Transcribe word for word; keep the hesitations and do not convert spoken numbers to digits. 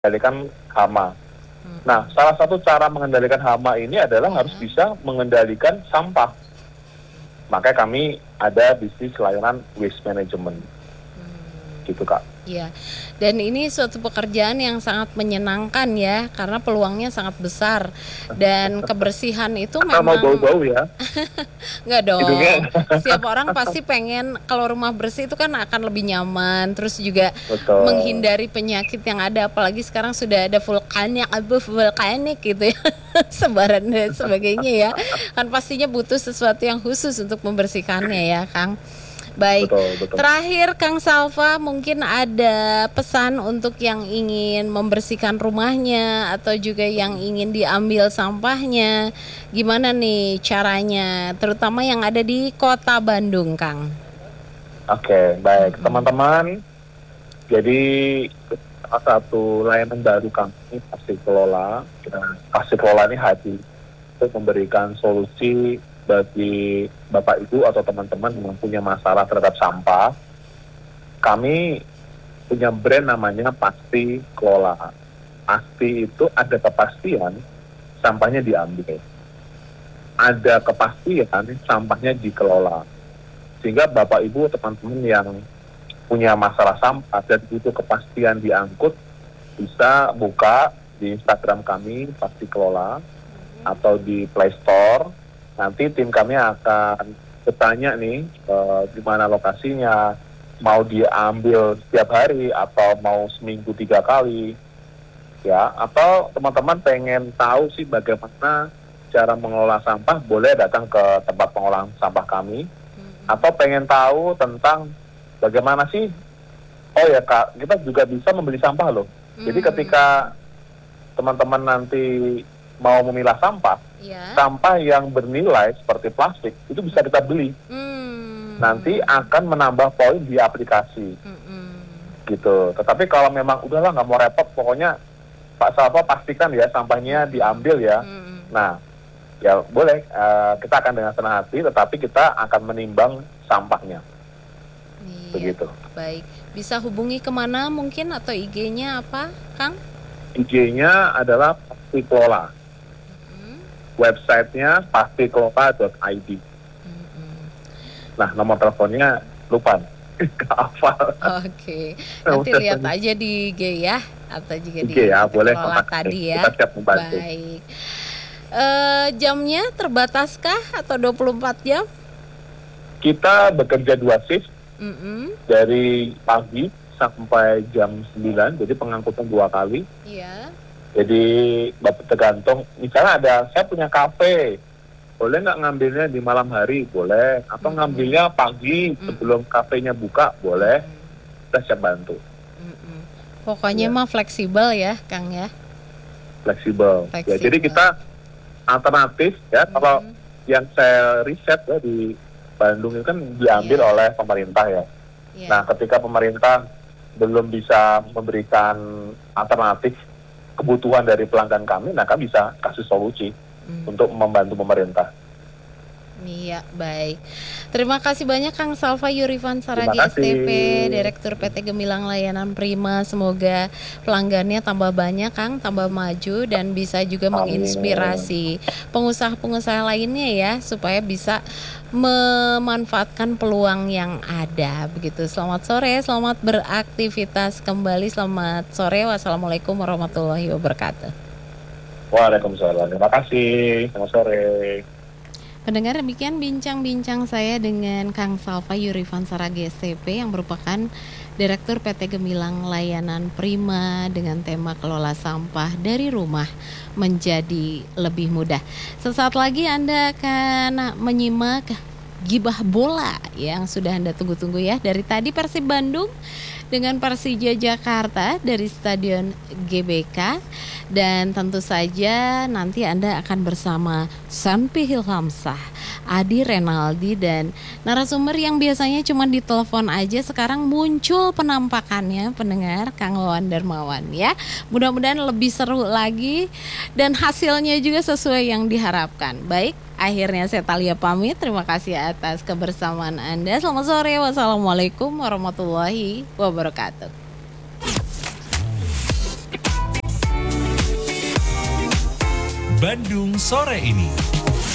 mengendalikan hama. Hmm. Nah, salah satu cara mengendalikan hama ini adalah Ya. harus bisa mengendalikan sampah. Makanya kami ada bisnis layanan waste management. Hmm. Gitu, Kak. Ya, dan ini suatu pekerjaan yang sangat menyenangkan ya, karena peluangnya sangat besar dan kebersihan itu Karena mau memang bau-bau ya. nggak Hidungnya. dong. Setiap orang pasti pengen kalau rumah bersih itu kan akan lebih nyaman, terus juga Betul. menghindari penyakit yang ada, apalagi sekarang sudah ada vulkanik, abu vulkanik gitu ya, sebaran dan sebagainya ya. Kan pastinya butuh sesuatu yang khusus untuk membersihkannya ya, Kang. Baik, Betul, betul. terakhir Kang Salva, mungkin ada pesan untuk yang ingin membersihkan rumahnya atau juga yang ingin diambil sampahnya, gimana nih caranya, terutama yang ada di Kota Bandung, Kang? Oke, baik. Mm-mm. Teman-teman, jadi salah satu layanan baru kami, Pasti Kelola. Nah, Pasti Kelola ini hadir untuk memberikan solusi bagi Bapak Ibu atau teman-teman yang punya masalah terhadap sampah. Kami punya brand namanya Pasti Kelola. Pasti itu ada kepastian sampahnya diambil. Ada kepastian sampahnya dikelola. Sehingga Bapak Ibu teman-teman yang punya masalah sampah dan butuh kepastian diangkut, bisa buka di Instagram kami Pasti Kelola atau di Play Store. Nanti tim kami akan bertanya nih e, di mana lokasinya, mau diambil setiap hari atau mau seminggu tiga kali, ya. Atau teman-teman pengen tahu sih bagaimana cara mengelola sampah, boleh datang ke tempat pengolahan sampah kami. Atau pengen tahu tentang bagaimana sih, oh ya Kak, kita juga bisa membeli sampah loh. Hmm. Jadi ketika teman-teman nanti mau memilah sampah, Ya. sampah yang bernilai seperti plastik itu bisa kita beli. Hmm. Nanti akan menambah poin di aplikasi. Hmm. Gitu. Tetapi kalau memang udahlah nggak mau repot, pokoknya Pak Salva pastikan ya sampahnya diambil ya. Hmm. Nah, ya boleh, uh, kita akan dengan senang hati, tetapi kita akan menimbang sampahnya. Iya. Begitu. Baik, bisa hubungi kemana mungkin atau I G-nya apa, Kang? I G-nya adalah Pasti Kelola. Hmm. Websitenya pasti kelola dot i d. Hmm. Nah, nomor teleponnya lupa. Nggak hafal. Oke, nanti lihat aja di I G ya, atau juga I G di ya, Pasti boleh Kelola kontak. tadi ya. Kita siap membantu. Baik. Eh, jamnya terbataskah atau dua puluh empat jam? Kita bekerja dua shift, Mm-mm. dari pagi sampai jam sembilan, jadi pengangkutan dua kali. Iya. Jadi bapak tergantung, misalnya ada, saya punya kafe, boleh nggak ngambilnya di malam hari? Boleh. Atau Mm-mm. ngambilnya pagi Mm-mm. sebelum kafenya buka? Boleh. Kita siap bantu. Mm-mm. Pokoknya Ya. mah fleksibel ya, Kang ya. Fleksibel. Ya, Fleksibel. jadi kita alternatif ya, Mm-mm. kalau yang saya riset ya di Bandung itu kan diambil Iya. oleh pemerintah ya. Iya. Nah, ketika pemerintah belum bisa memberikan alternatif kebutuhan dari pelanggan kami, nah kami bisa kasih solusi Mm. untuk membantu pemerintah. Iya, baik. Terima kasih banyak Kang Salva Yurifan Saragi Terima S T P, kasih. Direktur P T Gemilang Layanan Prima. Semoga pelanggannya tambah banyak, Kang, tambah maju dan bisa juga Amin. menginspirasi pengusaha-pengusaha lainnya ya, supaya bisa memanfaatkan peluang yang ada. Begitu. Selamat sore, selamat beraktivitas kembali. Selamat sore. Wassalamualaikum warahmatullahi wabarakatuh. Waalaikumsalam. Terima kasih. Selamat sore. Pendengar, demikian bincang-bincang saya dengan Kang Salva Yurifan Saragi S T P yang merupakan Direktur P T Gemilang Layanan Prima dengan tema kelola sampah dari rumah menjadi lebih mudah. Sesaat lagi Anda akan menyimak Gibah Bola yang sudah Anda tunggu-tunggu ya. Dari tadi Persib Bandung dengan Persija Jakarta dari Stadion G B K. Dan tentu saja nanti Anda akan bersama Sanpi Hilhamsah, Adi Renaldi, dan narasumber yang biasanya cuma ditelepon aja sekarang muncul penampakannya, pendengar, Kang Wawan Darmawan ya. Mudah-mudahan lebih seru lagi dan hasilnya juga sesuai yang diharapkan. Baik, akhirnya saya Talia pamit. Terima kasih atas kebersamaan Anda. Selamat sore. Wassalamualaikum warahmatullahi wabarakatuh. Bandung sore ini.